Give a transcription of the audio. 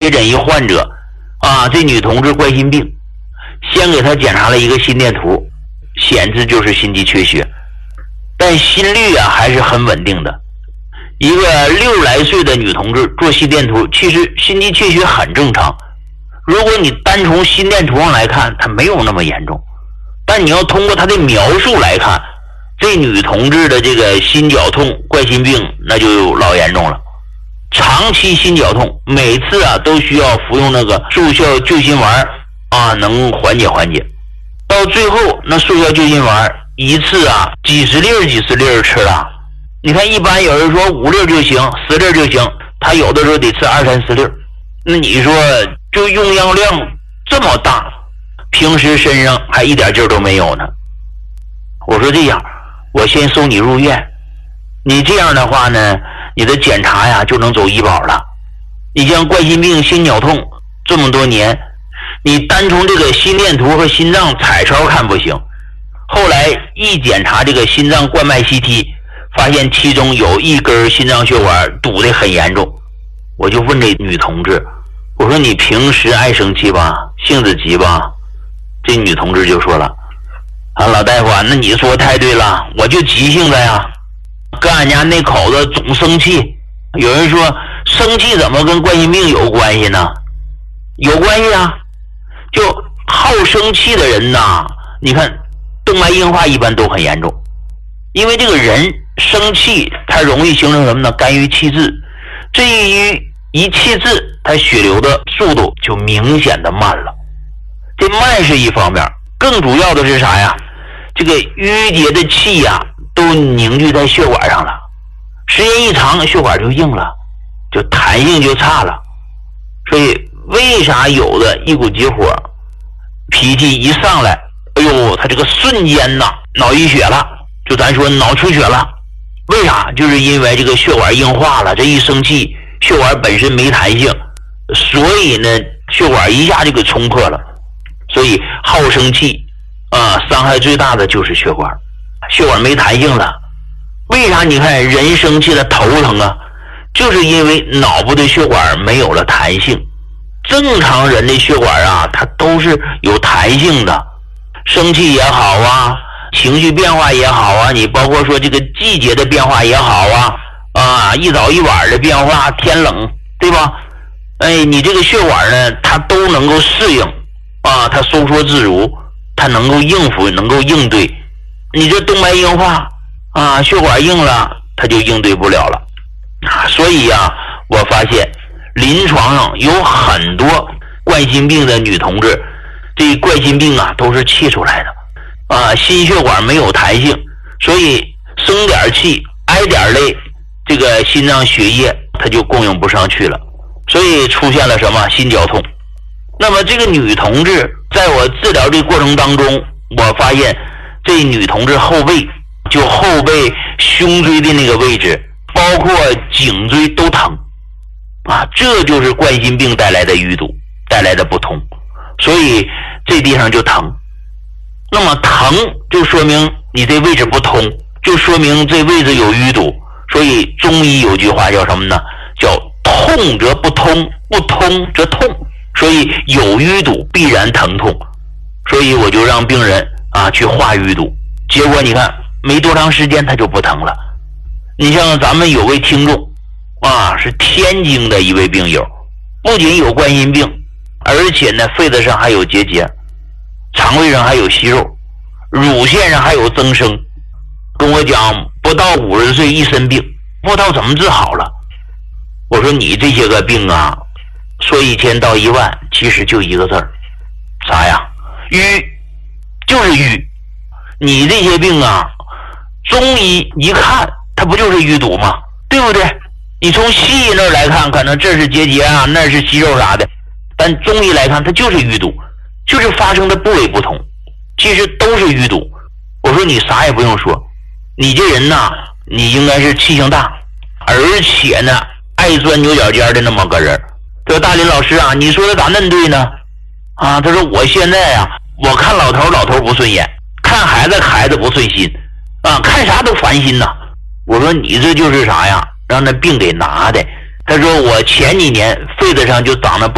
接诊一患者这女同志冠心病，先给她检查了一个心电图，显示就是心肌缺血，但心率还是很稳定的。一个60来岁的女同志做心电图，其实心肌缺血很正常，如果你单从心电图上来看，它没有那么严重，但你要通过她的描述来看，这女同志的这个心绞痛、冠心病那就老严重了。长期心绞痛，每次都需要服用那个速效救心丸能缓解缓解。到最后那速效救心丸一次几十粒吃了。你看一般有人说5粒就行，10粒就行，他有的时候得吃2、3、4粒。那你说就用药量这么大，平时身上还一点劲儿都没有呢。我说这样，我先收你入院，你这样的话呢，你的检查就能走医保了。你像冠心病、心绞痛这么多年，你单从这个心电图和心脏彩超看不行，后来一检查这个心脏冠脉 CT， 发现其中有一根心脏血管堵得很严重。我就问这女同志，我说你平时爱生气吧，性子急吧？这女同志就说了，老大夫那你说太对了，我就急性子呀，跟俺家那口子总生气。有人说生气怎么跟冠心病有关系呢？有关系啊，就好生气的人你看动脉硬化一般都很严重，因为这个人生气他容易形成什么呢？肝郁气滞，这一气滞，他血流的速度就明显的慢了。这慢是一方面，更主要的是啥呀？这个淤结的气都凝聚在血管上了，时间一长血管就硬了，就弹性就差了。所以为啥有的一股急火，脾气一上来，他这个瞬间脑溢血了，就咱说脑出血了。为啥？就是因为这个血管硬化了，这一生气血管本身没弹性，所以呢血管一下就给冲破了。所以好生气伤害最大的就是血管，血管没弹性了。为啥你看人生气了头疼就是因为脑部的血管没有了弹性。正常人的血管它都是有弹性的，生气也好情绪变化也好你包括说这个季节的变化也好一早一晚的变化，天冷对吧？你这个血管呢它都能够适应它收缩自如，它能够应付，能够应对。你这动脉硬化血管硬了，它就应对不了了所以我发现临床上有很多冠心病的女同志，这冠心病都是气出来的心血管没有弹性，所以生点气挨点累，这个心脏血液它就供应不上去了，所以出现了什么心绞痛。那么这个女同志在我治疗的过程当中，我发现这女同志后背，就后背胸椎的那个位置，包括颈椎都疼这就是冠心病带来的淤堵，带来的不通，所以这地方就疼。那么疼就说明你这位置不通，就说明这位置有淤堵。所以中医有句话叫什么呢？叫痛则不通，不通则痛。所以有淤堵必然疼痛，所以我就让病人去化淤堵，结果你看没多长时间他就不疼了。你像咱们有位听众是天津的一位病友，不仅有冠心病，而且呢肺子上还有结节，肠胃上还有息肉，乳腺上还有增生，跟我讲不到50岁一身病，不知道怎么治好了。我说你这些个病说1000到1万，其实就一个字儿，啥呀？淤，就是淤。你这些病中医一看它不就是淤堵吗？对不对？你从西医那儿来看，可能这是结节那是息肉啥的，但中医来看它就是淤堵，就是发生的部位不同，其实都是淤堵。我说你啥也不用说，你这人你应该是气性大，而且呢爱钻牛角尖的那么个人。这大林老师你说的咋那么对呢？他说我现在我看老头不顺眼，看孩子不顺心看啥都烦心我说你这就是啥呀？让那病给拿的。他说我前几年肺子上就长了